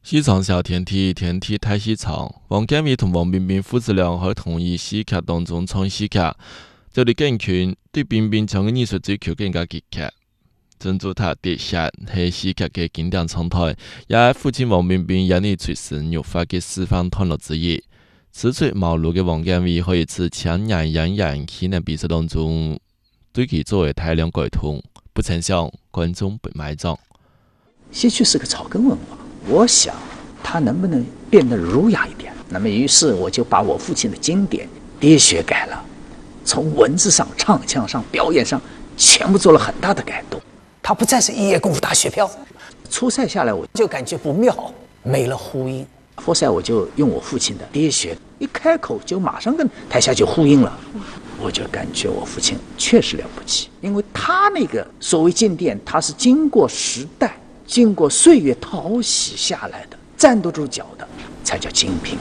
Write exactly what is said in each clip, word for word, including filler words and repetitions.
西藏小天梯天梯太西藏，王建伟同王冰冰父子俩喺同一戏剧当中唱戏剧，就嚟更群对冰冰唱嘅艺术追求更加激烈。珍珠塔跌下係戲劇嘅經典常態，也係父親王冰冰引你隨身肉發嘅示範段落之一。此出茅廬嘅王建偉喺一次強人洋洋戲能比賽當中，對其作為大量改動，不曾想觀眾被埋葬。 戏曲是个草根文化，我想它能不能变得儒雅一点？那么于是我就把我父亲的经典跌学改了，从文字上、唱腔上、表演上，全部做了很大的改动。 它不再是一夜功夫打雪票。 初赛下来，我就感觉不妙，没了呼应。 复赛我就用我父亲的跌学，一开口就马上跟台下就呼应了。我就感觉我父亲确实了不起，因为他那个所谓经典，他是经过时代、经过岁月淘洗下来的，站得住脚的，才叫精品。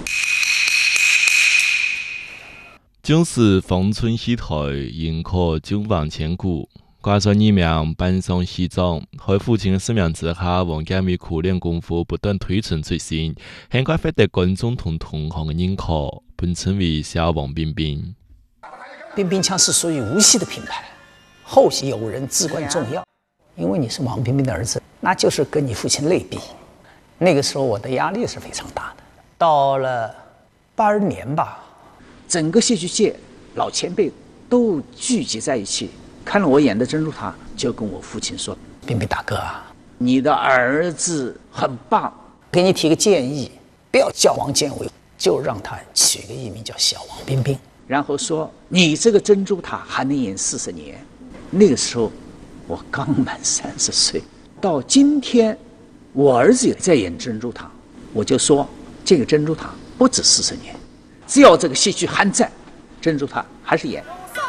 正是芳村戏台，迎可九万千古。挂上一名搬上西藏，喺父親嘅使命之下，王建偉苦練功夫，不斷推陳出新，很快獲得觀眾同同行嘅認可，本稱為小王冰冰。 冰冰腔是屬於無錫的品牌，後續有人至關重要，因為你是王冰冰的兒子，那就是跟你父親類比。那個時候我的壓力是非常大的。到了八二年吧， 整個戲劇界老前輩都聚集在一起。看了我演的珍珠塔，就跟我父親說：“ 冰冰大哥啊， 你的兒子很棒， 給你提個建議，不要叫王建偉，就讓他取個藝名叫小王冰冰。 然後說你這個珍珠塔還能演四十年。”那個時候我剛滿三十歲，到今天我兒子也在演珍珠塔，我就說這個珍珠塔不止四十年，只要這個戲劇還在，珍珠塔還是演。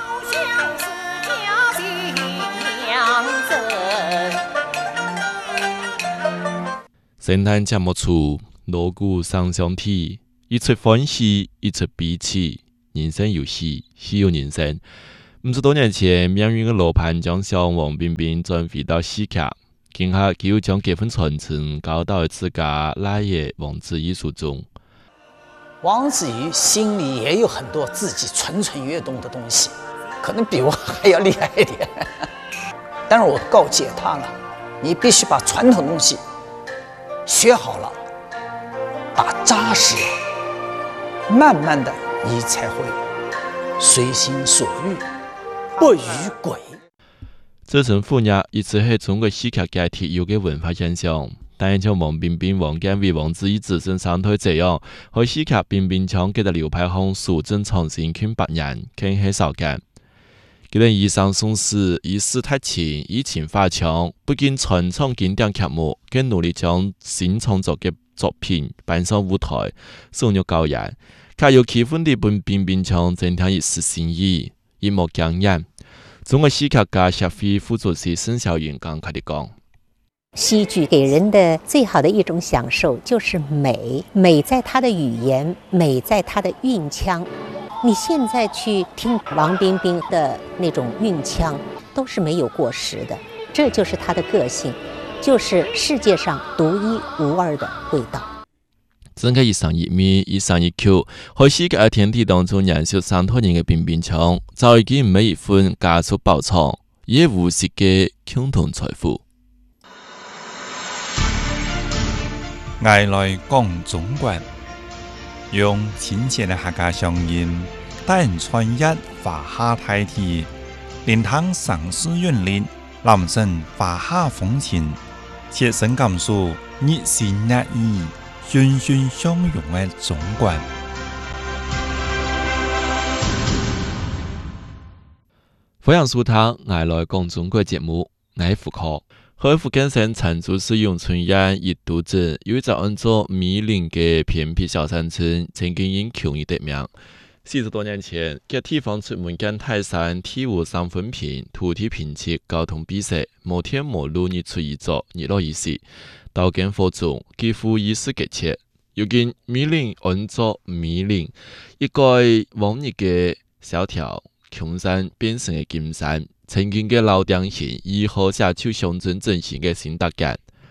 聖誕節目處，鑼鼓聲相啼，一出歡喜，一出悲戚，人生有喜，喜有人生。五十多年前，命運嘅羅盤將小王冰冰轉回到戲劇，今下佢又將這份傳承交到自家奶爺王子怡手中。 王子怡心裡也有很多自己蠢蠢欲動的東西，可能比我還要厲害一點。但是我告誡他了，你必須把傳統東西學好了，打扎實，慢慢的你才會隨心所欲，不逾軌。 這層副業一直係中國戲劇界特有嘅文化現象，但係像王冰冰、王建偉、王子怡自身三推這樣，喺戲劇冰冰腔嘅流派上數證創新近百年，更係少見。佢哋以上宋詩，以詩太情，以情發腔，不僅傳唱經典劇目，更努力將新創作嘅作品搬上舞台，深入教養。較有氣氛地本冰冰腔增添一絲新意，一抹驚豔。中國戲劇家協會副主席沈小雲感慨地講： 戲劇給人的最好的一種享受就是美，美在它的語言，美在它的韻腔。你現在去聽王冰冰的那種韻腔，都是沒有過時的，這就是她的個性，就是世界上獨一無二的味道。 整個一上一米，一上一口，喺戲劇嘅天地當中燃燒三套人嘅冰冰腔，早已經每一分加速爆倉，也無息嘅共同財富。 愛來講中國，用親切的客家鄉音，帶人穿越華夏大地，連通城市韻律，攬成華夏風情，切身感受熱情熱意、欣欣相融的中國。 歡迎收聽《愛來講中國》節目，我係福科。喺福建省長洲市永春縣一渡鎮有一個按照米林嘅偏僻小山村，曾經因窮而得名。四十多年前，嘅地方出門揀泰山，體無三分平，土地貧瘠，交通閉塞，無天無路，日出而作，日落而息，刀耕火種，幾乎與世隔絕。如今米林按照米林，一改往日嘅蕭條窮山變成嘅金山。曾經嘅老店線以後寫出鄉鎮振興嘅新特感。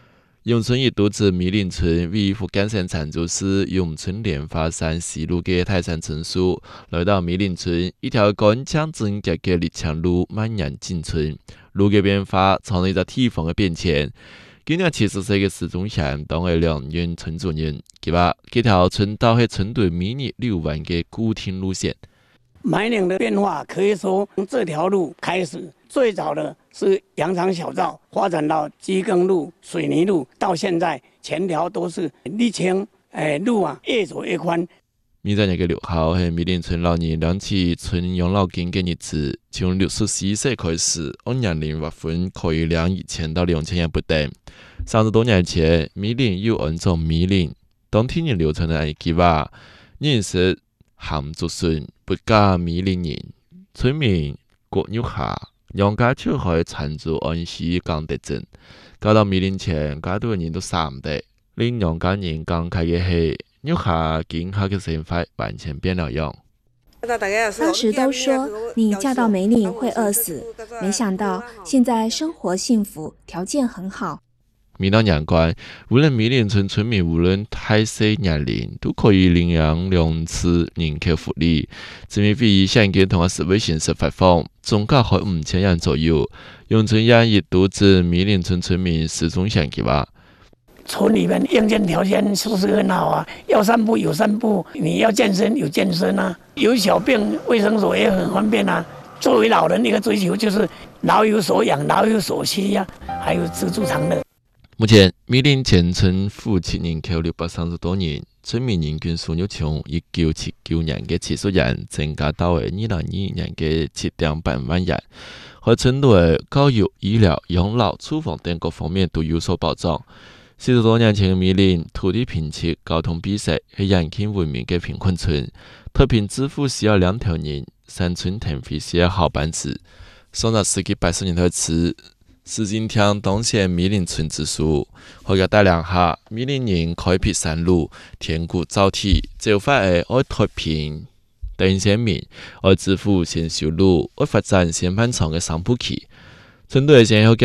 永春一都至米林村为福冈县赞助市永春莲花山西路嘅泰山村树，来到米林村一条干净整洁嘅立强路蜿蜒进村，路嘅变化成了一个地方嘅变迁。今年七十岁嘅市中县当为两院村主任，佢話這條村道係村對米林六灣嘅固定路線。 米林的變化可以說從這條路開始，最早的是羊腸小道，發展到機耕路、水泥路，到現在全條都是瀝青，誒路啊越走越寬。 二十日嘅六號係米林村老年兩次村養老金嘅日子，從六十四歲開始，按年齡劃分可以領一千到兩千元不等。三十多年前，米林又按照米林當天年流程嘅計劃，認識鹹竹筍不加米林人，村民各入下，讓家就可以參助安息降德證，搞到米林前家多人都三代，令讓家人感慨嘅係。入下今下嘅生活完全變了樣。 當時都說你嫁到梅嶺會餓死，沒想到現在生活幸福，條件很好。 米到年關，無論米林村村民無論太細年齡，都可以領養兩次人口福利。村民費現金同埋社會形式發放，總價喺五千元左右。永春縣亦獨資米林村村民市中線計劃。 村里面硬件条件是不是很好啊？要散步有散步，你要健身有健身啊，有小病卫生所也很方便啊。作为老人，一个追求就是老有所養、老有所需呀、啊，还有知足常樂。 目前米林全村戶籍人口六百三十多人，村民人均收入從一九七九年嘅七十元增加到二零二二年嘅七點八萬元，和村內教育、醫療、養老、住房等各方面都有所保障。四十多年前嘅米林土地貧瘠、交通閉塞，係人口聞名嘅貧困村。脫貧致富需要兩條人，山村騰飛需要好班子。上個世紀八十年代初，史進聽當選米林村支書，佢嘅帶領下，米林人開闢山路，填谷造地，就發係愛脫貧等先民，愛致富先修路，愛發展先攀長嘅商鋪區。村隊先後